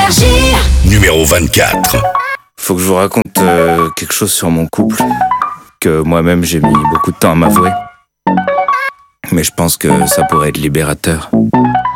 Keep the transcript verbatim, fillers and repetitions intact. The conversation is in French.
Numéro vingt-quatre. Faut que je vous raconte euh, quelque chose sur mon couple que moi-même j'ai mis beaucoup de temps à m'avouer. Mais je pense que ça pourrait être libérateur.